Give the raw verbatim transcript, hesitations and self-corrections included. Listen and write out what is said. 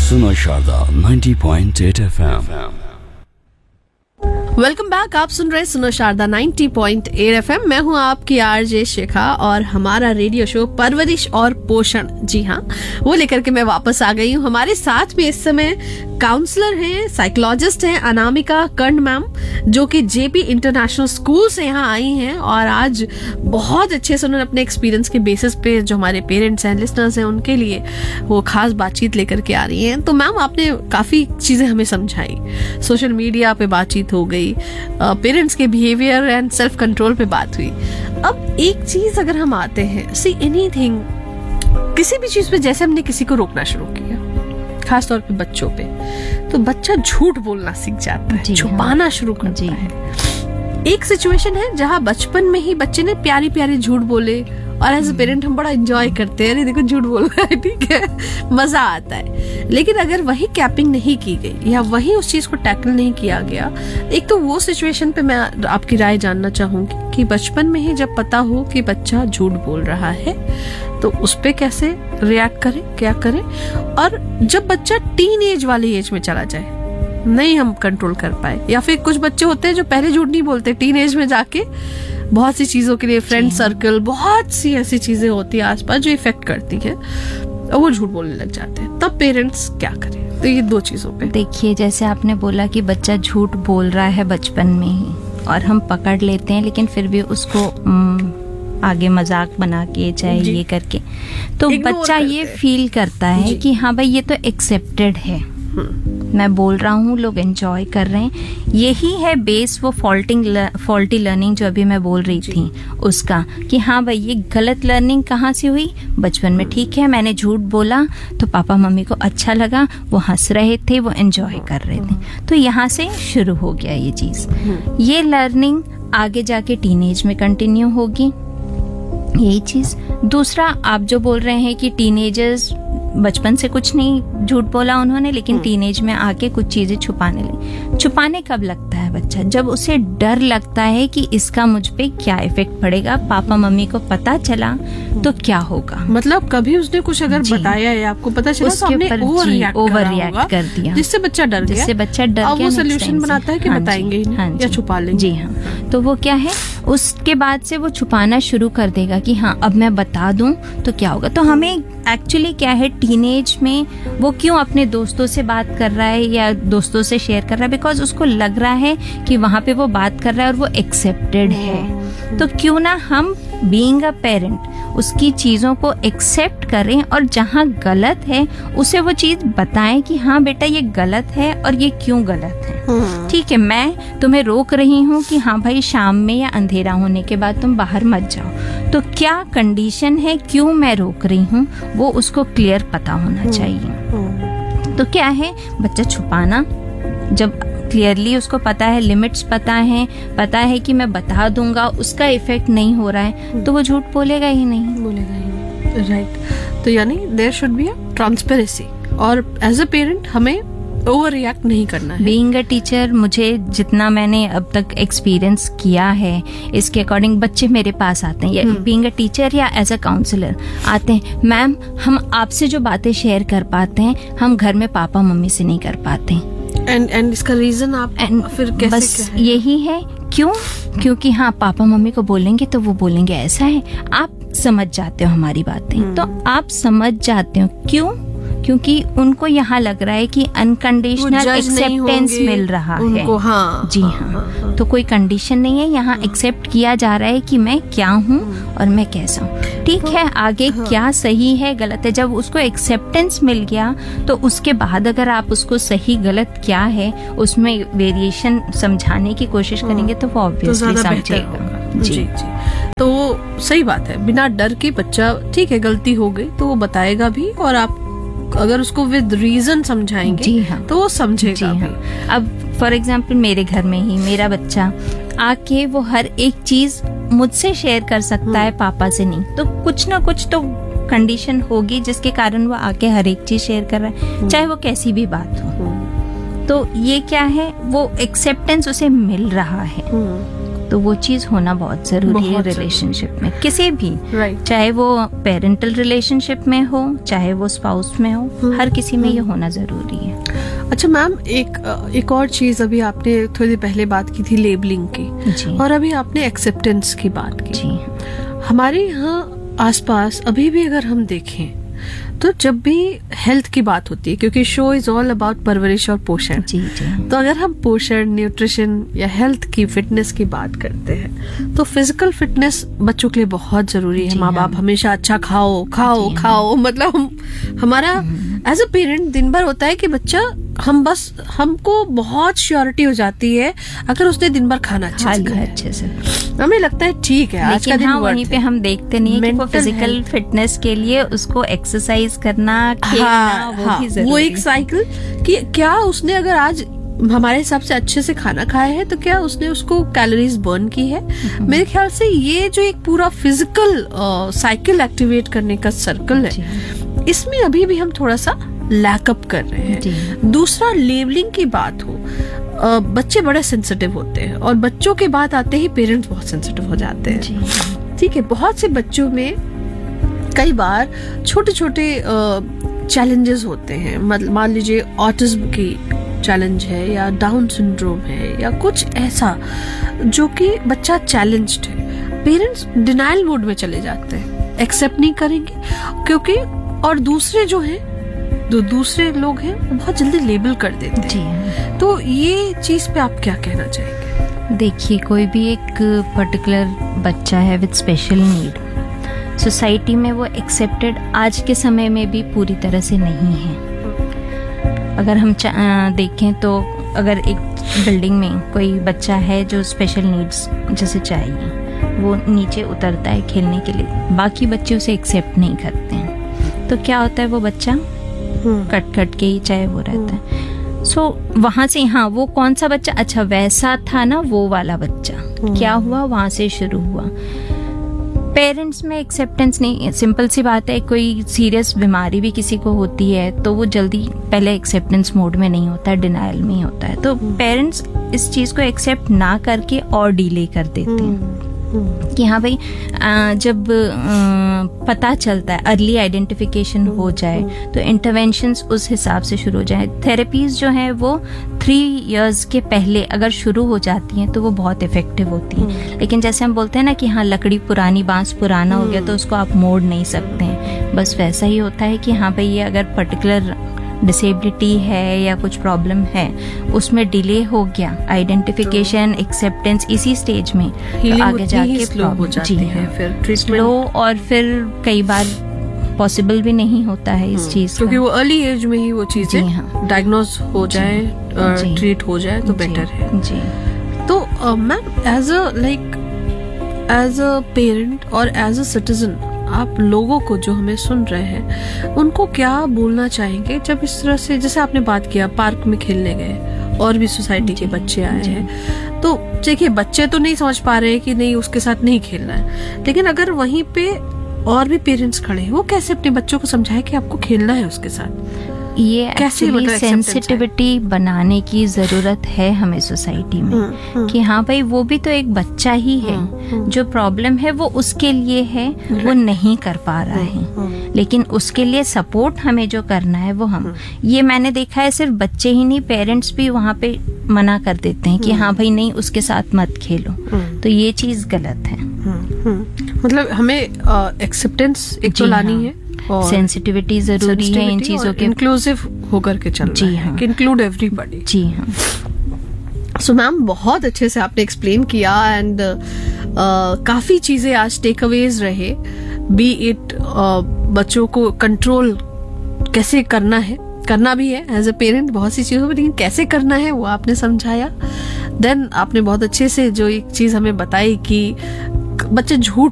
सुनो Sharda ninety point eight F M. Welcome back. आप सुन रहे सुनो Sharda ninety point eight FM. मैं हूं आपकी आरजे शिखा और हमारा रेडियो शो परवरिश और पोषण, जी हाँ, वो लेकर के मैं वापस आ गई हूं। हमारे साथ में इस समय काउंसलर हैं, साइकोलॉजिस्ट हैं अनामिका कर्ण मैम, जो कि जेपी इंटरनेशनल स्कूल से यहाँ आई हैं और आज बहुत अच्छे से उन्होंने अपने एक्सपीरियंस के बेसिस पे जो हमारे पेरेंट्स हैं, लिसनर्स हैं, उनके लिए वो खास बातचीत लेकर के आ रही हैं। तो मैम, आपने काफी चीजें हमें समझाई, सोशल मीडिया पे बातचीत हो गई, पेरेंट्स के बिहेवियर एंड सेल्फ कंट्रोल पे बात हुई। अब एक चीज अगर हम आते हैं, सी एनीथिंग, किसी भी चीज पे जैसे हमने किसी को रोकना शुरू किया, खास तौर पे बच्चों पे, तो बच्चा झूठ बोलना सीख जाता है, छुपाना शुरू करता है। एक सिचुएशन है जहां बचपन में ही बच्चे ने प्यारी प्यारी झूठ बोले और एज अ पेरेंट हम बड़ा एंजॉय करते हैं, अरे देखो झूठ बोल रहा है, ठीक है, मजा आता है। लेकिन अगर वही कैपिंग नहीं की गई या वही उस चीज को टैकल नहीं किया गया, एक तो वो सिचुएशन पे मैं आपकी राय जानना चाहूंगी कि बचपन में ही जब पता हो कि बच्चा झूठ बोल रहा है तो उस पे कैसे रिएक्ट करें, क्या करें, और जब बच्चा टीन एज वाली एज में चला जाए, नहीं हम कंट्रोल कर पाए, या फिर कुछ बच्चे होते हैं जो पहले झूठ नहीं बोलते, टीन एज में जाके बहुत सी चीजों के लिए, फ्रेंड सर्कल, बहुत सी ऐसी चीजें होती है आसपास जो इफेक्ट करती है और वो झूठ बोलने लग जाते हैं, तब पेरेंट्स क्या करें? तो ये दो चीजों पे देखिए, जैसे आपने बोला कि बच्चा झूठ बोल रहा है बचपन में ही और हम पकड़ लेते हैं, लेकिन फिर भी उसको आगे मजाक बना के चाहे ये करके, तो बच्चा ये फील करता है कि हाँ भाई ये तो एक्सेप्टेड है, मैं बोल रहा हूँ, लोग एंजॉय कर रहे हैं। यही है बेस, वो फॉल्टिंग फॉल्टी लर्निंग जो अभी मैं बोल रही थी उसका, कि हाँ भाई ये गलत लर्निंग कहाँ से हुई? बचपन में ठीक है, मैंने झूठ बोला तो पापा मम्मी को अच्छा लगा, वो हंस रहे थे, वो एंजॉय कर रहे थे, तो यहाँ से शुरू हो गया ये चीज। ये लर्निंग आगे जाके टीनेज में कंटिन्यू होगी, यही चीज। दूसरा, आप जो बोल रहे हैं कि टीनेजर्स बचपन से कुछ नहीं झूठ बोला उन्होंने, लेकिन टीनेज में आके कुछ चीजें छुपाने लगी। छुपाने कब लगता है बच्चा? जब उसे डर लगता है कि इसका मुझ पे क्या इफेक्ट पड़ेगा, पापा मम्मी को पता चला तो क्या होगा। मतलब कभी उसने कुछ अगर बताया है, आपको पता चला तो आपने ओवर रिएक्ट कर दिया, जिससे बच्चा डर गया, जिससे बच्चा डर गया। वो सोल्यूशन बनाता है कि हाँ बताएंगे ही नहीं या छुपा लेंगे। जी हाँ, तो वो क्या है, उसके बाद से वो छुपाना शुरू कर देगा कि हाँ अब मैं बता दूं तो क्या होगा। तो हमें एक्चुअली क्या है, टीनेज में वो क्यों अपने दोस्तों से बात कर रहा है या दोस्तों से शेयर कर रहा है? बिकॉज उसको लग रहा है कि वहां पे वो बात कर रहा है और वो एक्सेप्टेड है। तो क्यों ना हम बीइंग अ पेरेंट उसकी चीजों को एक्सेप्ट करें और जहां गलत है उसे वो चीज बताएं कि हाँ बेटा ये गलत है और ये क्यों गलत है। ठीक है, मैं तुम्हें रोक रही हूँ कि हाँ भाई शाम में या अंधेरा होने के बाद तुम बाहर मत जाओ, तो क्या कंडीशन है, क्यों मैं रोक रही हूँ, वो उसको क्लियर पता होना चाहिए। तो क्या है, बच्चा छुपाना, जब क्लियरली उसको पता है, लिमिट्स पता है, पता है कि मैं बता दूंगा उसका इफेक्ट नहीं हो रहा है, तो वो झूठ बोलेगा ही नहीं बोलेगा ही नहीं राइट। तो यानी there should be a transparency, और एज अ पेरेंट हमें ओवर रिएक्ट नहीं करना है। बीइंग अ टीचर, मुझे जितना मैंने अब तक एक्सपीरियंस किया है, इसके अकॉर्डिंग बच्चे मेरे पास आते हैं, या बीइंग अ टीचर या एज अ काउंसलर आते हैं, मैम हम आपसे जो बातें शेयर कर पाते हैं हम घर में पापा मम्मी से नहीं कर पाते। एंड एंड इसका रीजन आप and फिर कैसे? बस यही है, क्यों? क्योंकि हाँ पापा मम्मी को बोलेंगे तो वो बोलेंगे ऐसा है, आप समझ जाते हो हमारी बातें, तो आप समझ जाते हो क्यों? क्योंकि उनको यहाँ लग रहा है कि अनकंडीशनल एक्सेप्टेंस मिल रहा है। हाँ, जी हाँ, हाँ, हाँ, तो कोई कंडीशन नहीं है, यहाँ एक्सेप्ट किया जा रहा है कि मैं क्या हूँ और मैं कैसा हूँ। ठीक है, आगे हाँ, क्या सही है गलत है, जब उसको एक्सेप्टेंस मिल गया तो उसके बाद अगर आप उसको सही गलत क्या है उसमें वेरिएशन समझाने की कोशिश करेंगे तो वो ऑब्वियसली समझेगा। जी जी, तो वो सही बात है, बिना डर के बच्चा, ठीक है गलती हो गई तो वो बताएगा भी, और आप अगर उसको विद रीजन समझाएंगे जी हाँ, तो वो समझेगा भी। हाँ। अब फॉर एग्जांपल मेरे घर में ही मेरा बच्चा आके वो हर एक चीज मुझसे शेयर कर सकता है, पापा से नहीं, तो कुछ ना कुछ तो कंडीशन होगी जिसके कारण वो आके हर एक चीज शेयर कर रहा है, चाहे वो कैसी भी बात हो। तो ये क्या है, वो एक्सेप्टेंस उसे मिल रहा है। तो वो चीज होना बहुत जरूरी है बहुत रिलेशनशिप में, किसी भी, राइट। चाहे वो पेरेंटल रिलेशनशिप में हो, चाहे वो स्पाउस में हो, हर किसी में ये होना जरूरी है। अच्छा मैम, एक एक और चीज, अभी आपने थोड़ी देर पहले बात की थी लेबलिंग की, जी। और अभी आपने एक्सेप्टेंस की बात की। जी। हमारे यहाँ आसपास अभी भी अगर हम देखें तो जब भी हेल्थ की बात होती है, क्योंकि शो इज ऑल अबाउट परवरिश और पोषण, जी जी तो अगर हम पोषण, न्यूट्रिशन या हेल्थ की, फिटनेस की बात करते हैं तो फिजिकल फिटनेस बच्चों के लिए बहुत जरूरी है। जी माँ बाप हाँ। हमेशा अच्छा खाओ खाओ जी हाँ। खाओ, मतलब हम हमारा एज अ पेरेंट दिन भर होता है कि बच्चा, हम बस हमको बहुत श्योरिटी हो जाती है अगर उसने दिन भर खाना अच्छा खा से लिया खाया। अच्छे से। हमें लगता है ठीक है आज का लेकिन दिन हाँ, worth वहीं पे है। हम देखते नहीं है कि वो Mental फिजिकल health। फिटनेस के लिए उसको एक्सरसाइज करना, खेलना, हाँ, वो हाँ, भी जरूरी वो एक है। साइकिल कि क्या उसने अगर आज हमारे हिसाब से अच्छे से खाना खाया है तो क्या उसने उसको कैलोरीज बर्न की है। मेरे ख्याल से ये जो एक पूरा फिजिकल साइकिल एक्टिवेट करने का सर्कल है, जी। इसमें अभी भी हम थोड़ा सा लैकअप कर रहे जी। हैं। दूसरा, लेबलिंग की बात हो, अ, बच्चे बड़े सेंसिटिव होते हैं और बच्चों के बात आते ही पेरेंट्स बहुत सेंसिटिव हो जाते हैं। जी। ठीक है, बहुत से बच्चों में कई बार छोटे छोटे चैलेंजेस होते हैं, मतलब मान लीजिए ऑटिज्म की चैलेंज है या डाउन सिंड्रोम है या कुछ ऐसा जो कि बच्चा चैलेंज्ड है, पेरेंट्स डिनाइल मोड में चले जाते हैं, एक्सेप्ट नहीं करेंगे क्योंकि, और दूसरे जो हैं, जो दूसरे लोग हैं वो बहुत जल्दी लेबल कर देते हैं। जी हाँ। तो ये चीज पे आप क्या कहना चाहेंगे? देखिए, कोई भी एक पर्टिकुलर बच्चा है विद स्पेशल नीड, सोसाइटी में वो एक्सेप्टेड आज के समय में भी पूरी तरह से नहीं है। अगर हम चा- अ, देखें तो अगर एक बिल्डिंग में कोई बच्चा है जो स्पेशल नीड्स जैसे चाहिए, वो नीचे उतरता है खेलने के लिए, बाकी बच्चे उसे एक्सेप्ट नहीं करते हैं, तो क्या होता है, वो बच्चा कट कट के ही चाहे वो रहता है। सो so, वहां से, हाँ, वो कौन सा बच्चा, अच्छा वैसा था ना वो वाला बच्चा, क्या हुआ, वहां से शुरू हुआ। पेरेंट्स में एक्सेप्टेंस नहीं, सिंपल सी बात है, कोई सीरियस बीमारी भी किसी को होती है तो वो जल्दी पहले एक्सेप्टेंस मोड में नहीं होता है, डिनाइल में ही होता है। तो पेरेंट्स इस चीज को एक्सेप्ट ना करके और डिले कर देते हैं कि हाँ भाई, आ, जब आ, पता चलता है, अर्ली आइडेंटिफिकेशन हो जाए तो इंटरवेंशंस उस हिसाब से शुरू हो जाए। थेरेपीज जो है वो थ्री इयर्स के पहले अगर शुरू हो जाती हैं तो वो बहुत इफेक्टिव होती हैं। लेकिन जैसे हम बोलते हैं ना कि हाँ, लकड़ी पुरानी, बांस पुराना हो गया तो उसको आप मोड़ नहीं सकते हैं, बस वैसा ही होता है कि हाँ भाई, ये अगर पर्टिकुलर डिसेबिलिटी है या कुछ प्रॉब्लम है, उसमें डिले हो गया आइडेंटिफिकेशन, एक्सेप्टेंस इसी स्टेज में, तो आगे जाके स्लो हो जाती है, फिर ट्रीटमेंट स्लो, और फिर कई बार पॉसिबल भी नहीं होता है इस चीज, क्योंकि वो अर्ली एज में ही वो चीजें जी हाँ। डायग्नोज हो जाए, जी। ट्रीट हो जाए तो बेटर है। जी। तो ma'am, as a like as a parent और एज अ सिटीजन, आप लोगों को जो हमें सुन रहे हैं उनको क्या बोलना चाहेंगे जब इस तरह से, जैसे आपने बात किया पार्क में खेलने गए और भी सोसाइटी के बच्चे आए हैं, तो देखिए बच्चे तो नहीं समझ पा रहे हैं कि नहीं उसके साथ नहीं खेलना है, लेकिन अगर वहीं पे और भी पेरेंट्स खड़े हैं, वो कैसे अपने बच्चों को समझाए कि आपको खेलना है उसके साथ? ये कैसे एक्चुअली मतलब acceptance सेंसिटिविटी बनाने की जरूरत है हमें सोसाइटी में, कि हाँ भाई, वो भी तो एक बच्चा ही है, जो प्रॉब्लम है वो उसके लिए है, वो नहीं कर पा रहा है, लेकिन उसके लिए सपोर्ट हमें जो करना है वो हम, ये मैंने देखा है, सिर्फ बच्चे ही नहीं, पेरेंट्स भी वहाँ पे मना कर देते हैं कि हाँ भाई नहीं, उसके साथ मत खेलो, तो ये चीज गलत है। मतलब हमें एक्सेप्टेंस एक तो लानी है, सेंसिटिविटी जरूरी है इन चीजों के, इंक्लूसिव होकर के चलना जी है, हाँ। कि इंक्लूड एवरीबॉडी। जी हाँ। सो मैम, बहुत अच्छे से आपने एक्सप्लेन किया एंड काफी चीजें आज टेक अवेज रहे, बी इट बच्चों को कंट्रोल कैसे करना है, करना भी है एज अ पेरेंट बहुत सी चीजों में, लेकिन कैसे करना है वो आपने समझाया। देन आपने बहुत अच्छे से जो एक चीज हमें बताई कि बच्चे झूठ